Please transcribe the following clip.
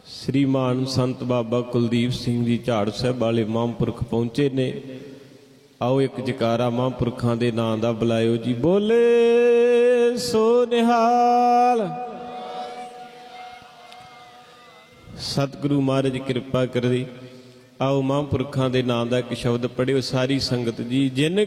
श्रीमान संत बाबा कुलदीप सिंह जी झाड़ साहब वाले महापुरख पहुंचे ने। आओ एक जकारा महापुरखों के नाम का बुलायो जी। बोले सो निहाल। सतगुरु महाराज कृपा करे। आओ महापुरखों के नाम का एक शब्द पढ़ियो सारी संगत जी। जिन